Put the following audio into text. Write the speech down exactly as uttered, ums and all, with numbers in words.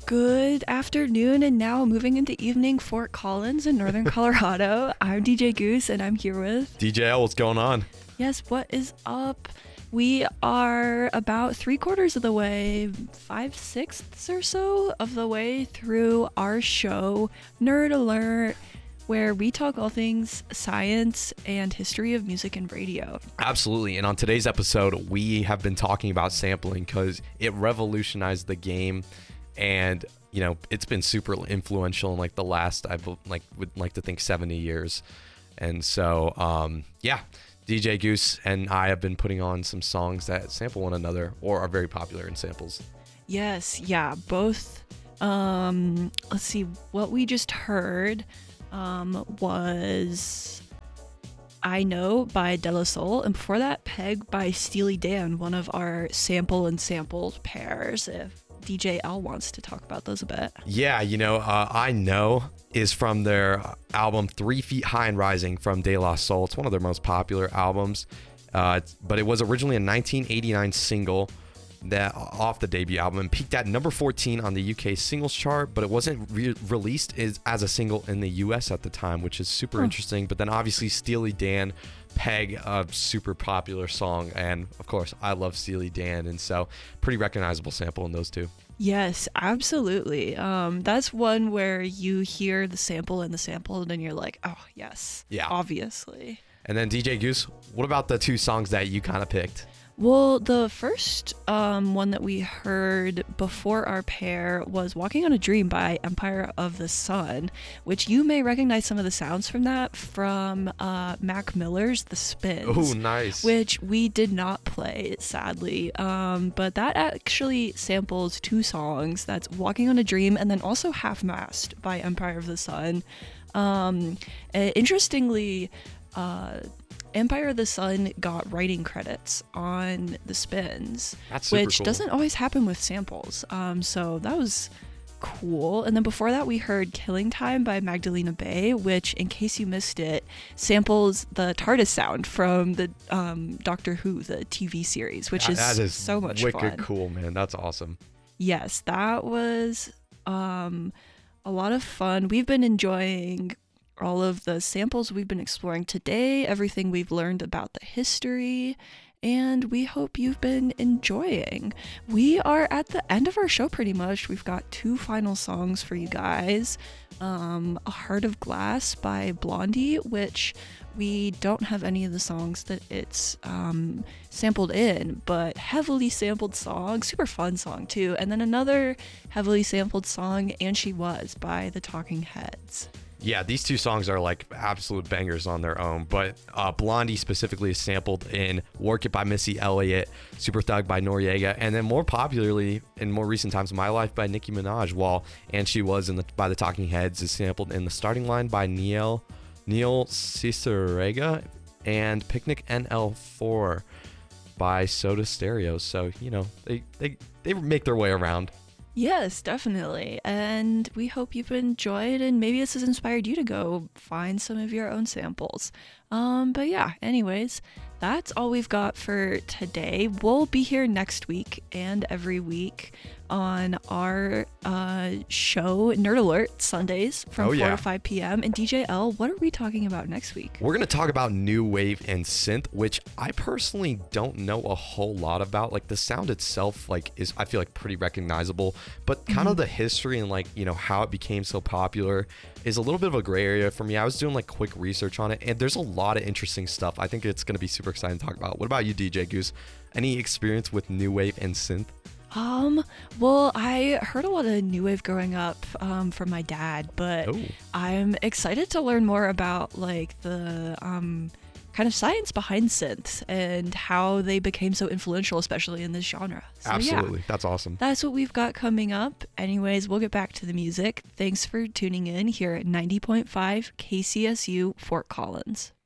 Good afternoon, and now moving into evening, Fort Collins in northern Colorado. I'm D J Goose, and I'm here with D J L. What's going on? Yes, what is up? We are about three quarters of the way, five sixths or so of the way through our show, Nerd Alert, where we talk all things science and history of music and radio. Absolutely. And on today's episode, we have been talking about sampling because it revolutionized the game. And, you know, it's been super influential in like the last, I like would like to think seventy years. And so, um, yeah, D J Goose and I have been putting on some songs that sample one another or are very popular in samples. Yes. Yeah. Both. Um, let's see. What we just heard um, was I Know by De La Soul. And before that, Peg by Steely Dan, one of our sample and sampled pairs. If D J L wants to talk about those a bit. Yeah, you know, uh, I Know is from their album Three Feet High and Rising from De La Soul. It's one of their most popular albums, uh, but it was originally a nineteen eighty-nine single that off the debut album and peaked at number fourteen on the U K singles chart, but it wasn't re- released as, as a single in the U S at the time, which is super huh. interesting. But then obviously Steely Dan, Peg, a super popular song, and of course I love Steely Dan, and so pretty recognizable sample in those two. Yes, absolutely. Um, that's one where you hear the sample and the sample and then you're like, oh yes, yeah, obviously. And then D J Goose, what about the two songs that you kind of picked? Well, the first um, one that we heard before our pair was Walking on a Dream by Empire of the Sun, which you may recognize some of the sounds from that from uh, Mac Miller's The Spins. Oh, nice. Which we did not play, sadly. Um, but that actually samples two songs. That's Walking on a Dream and then also Half Mast by Empire of the Sun. Um, interestingly, uh, Empire of the Sun got writing credits on The Spins, which cool. doesn't always happen with samples. Um, so that was cool. And then before that, we heard Killing Time by Magdalena Bay, which, in case you missed it, samples the TARDIS sound from the um, Doctor Who, the T V series, which is, that is so much wicked fun. Cool, man. That's awesome. Yes, that was um, a lot of fun. We've been enjoying all of the samples we've been exploring today, everything we've learned about the history, and we hope you've been enjoying. We are at the end of our show pretty much. We've got two final songs for you guys. Um, A Heart of Glass by Blondie, which we don't have any of the songs that it's um, sampled in, but heavily sampled song, super fun song too. And then another heavily sampled song, And She Was by the Talking Heads. Yeah, these two songs are like absolute bangers on their own, but uh, Blondie specifically is sampled in Work It by Missy Elliott, Super Thug by Noriega, and then more popularly in more recent times, My Life by Nicki Minaj, while And She Was in the, by the Talking Heads is sampled in The Starting Line by Neil, Neil Cicerega and Picnic N L four by Soda Stereo. So, you know, they, they, they make their way around. Yes, definitely. And we hope you've enjoyed, and maybe this has inspired you to go find some of your own samples. Um, but yeah, anyways, that's all we've got for today. We'll be here next week and every week on our uh, show, Nerd Alert, Sundays from oh, yeah. four to five p.m. And D J L, what are we talking about next week? We're going to talk about new wave and synth, which I personally don't know a whole lot about. Like the sound itself, like is I feel like pretty recognizable, but kind mm-hmm. of the history and like, you know, how it became so popular is a little bit of a gray area for me. I was doing like quick research on it, and there's a lot of interesting stuff. I think it's going to be super exciting to talk about. What about you, D J Goose? Any experience with new wave and synth? Um, well, I heard a lot of new wave growing up um, from my dad, but oh. I'm excited to learn more about like the um, kind of science behind synths and how they became so influential, especially in this genre. So, Absolutely. yeah, that's awesome. That's what we've got coming up. Anyways, we'll get back to the music. Thanks for tuning in here at ninety point five K C S U Fort Collins.